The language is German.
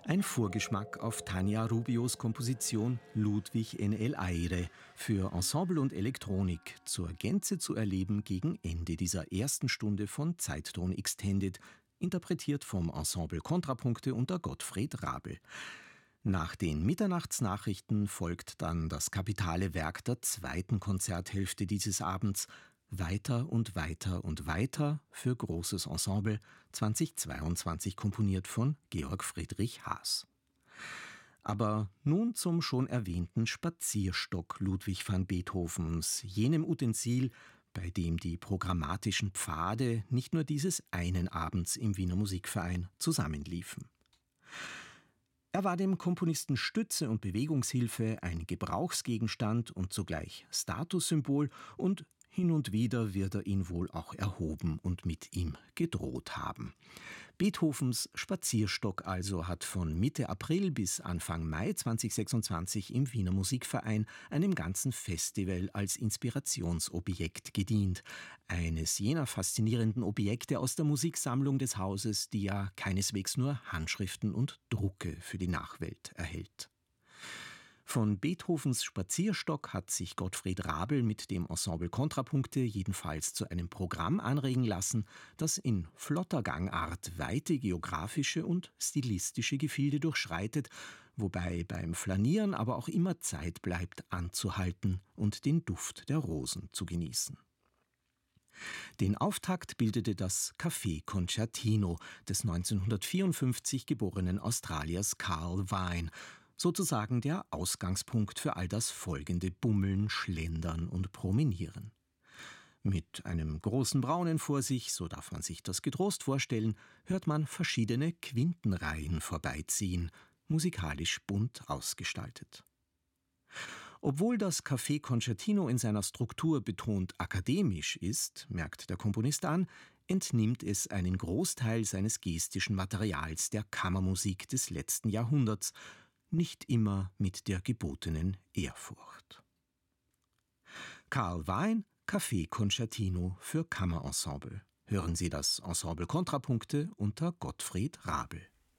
Ein Vorgeschmack auf Tania Rubios Komposition Ludwig en el Aire für Ensemble und Elektronik zur Gänze zu erleben gegen Ende dieser ersten Stunde von Zeitton Extended, interpretiert vom Ensemble Kontrapunkte unter Gottfried Rabl. Nach den Mitternachtsnachrichten folgt dann das kapitale Werk der zweiten Konzerthälfte dieses Abends, Weiter und weiter und weiter für großes Ensemble, 2022 komponiert von Georg Friedrich Haas. Aber nun zum schon erwähnten Spazierstock Ludwig van Beethovens, jenem Utensil, bei dem die programmatischen Pfade nicht nur dieses einen Abends im Wiener Musikverein zusammenliefen. Er war dem Komponisten Stütze und Bewegungshilfe, ein Gebrauchsgegenstand und zugleich Statussymbol, und hin und wieder wird er ihn wohl auch erhoben und mit ihm gedroht haben. Beethovens Spazierstock also hat von Mitte April bis Anfang Mai 2026 im Wiener Musikverein einem ganzen Festival als Inspirationsobjekt gedient. Eines jener faszinierenden Objekte aus der Musiksammlung des Hauses, die ja keineswegs nur Handschriften und Drucke für die Nachwelt erhält. Von Beethovens Spazierstock hat sich Gottfried Rabl mit dem Ensemble Kontrapunkte jedenfalls zu einem Programm anregen lassen, das in flotter Gangart weite geografische und stilistische Gefilde durchschreitet, wobei beim Flanieren aber auch immer Zeit bleibt, anzuhalten und den Duft der Rosen zu genießen. Den Auftakt bildete das Café Concertino des 1954 geborenen Australiers Carl Vine, sozusagen der Ausgangspunkt für all das folgende Bummeln, Schlendern und Promenieren. Mit einem großen Braunen vor sich, so darf man sich das getrost vorstellen, hört man verschiedene Quintenreihen vorbeiziehen, musikalisch bunt ausgestaltet. Obwohl das Café Concertino in seiner Struktur betont akademisch ist, merkt der Komponist an, entnimmt es einen Großteil seines gestischen Materials der Kammermusik des letzten Jahrhunderts, nicht immer mit der gebotenen Ehrfurcht. Carl Vine, Café Concertino für Kammerensemble. Hören Sie das Ensemble Kontrapunkte unter Gottfried Rabl.